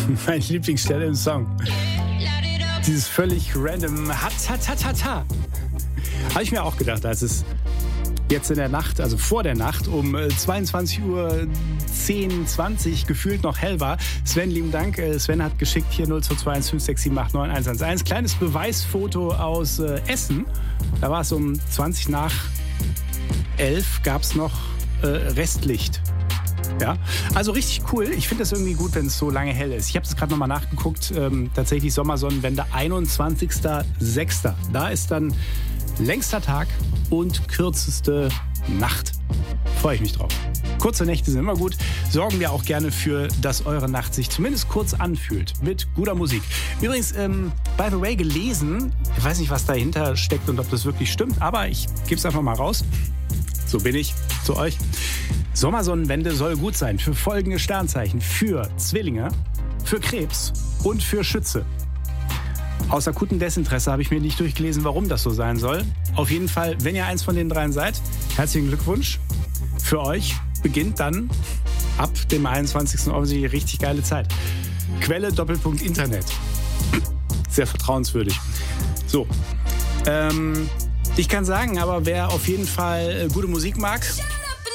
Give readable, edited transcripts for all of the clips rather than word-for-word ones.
Meine Lieblingsstelle im Song. Dieses völlig random Ha-ta-ta-ta-ta. Habe ich mir auch gedacht, als es jetzt in der Nacht, also vor der Nacht um 22 Uhr 10, 20 gefühlt noch hell war. Sven, lieben Dank. Sven hat geschickt hier 022156789111. Kleines Beweisfoto aus Essen. Da war es um 20 nach 11, gab es noch Restlicht. Ja, also richtig cool. Ich finde das irgendwie gut, wenn es so lange hell ist. Ich habe es gerade nochmal nachgeguckt. Tatsächlich Sommersonnenwende 21.06. Da ist dann längster Tag und kürzeste Nacht. Freue ich mich drauf. Kurze Nächte sind immer gut. Sorgen wir auch gerne für, dass eure Nacht sich zumindest kurz anfühlt. Mit guter Musik. Übrigens, by the way, gelesen. Ich weiß nicht, was dahinter steckt und ob das wirklich stimmt. Aber ich gebe es einfach mal raus. So bin ich zu euch. Sommersonnenwende soll gut sein für folgende Sternzeichen. Für Zwillinge, für Krebs und für Schütze. Aus akutem Desinteresse habe ich mir nicht durchgelesen, warum das so sein soll. Auf jeden Fall, wenn ihr eins von den dreien seid, herzlichen Glückwunsch. Für euch beginnt dann ab dem 21. offensichtlich richtig geile Zeit. Quelle Doppelpunkt Internet. Sehr vertrauenswürdig. So, ich kann sagen, aber wer auf jeden Fall gute Musik mag,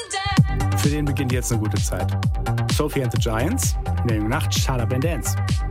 für den beginnt jetzt eine gute Zeit. Sophie and the Giants, in der Nacht, Shut Up and Dance.